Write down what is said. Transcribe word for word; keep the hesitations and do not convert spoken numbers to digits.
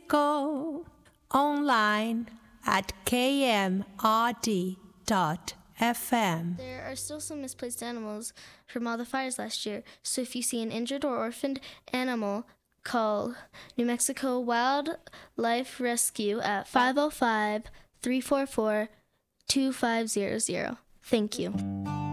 Mexico. Online at k m r d dot f m. There are still some misplaced animals from all the fires last year, so if you see an injured or orphaned animal, call New Mexico Wildlife Rescue at five oh five, three four four, two five zero zero. Thank you.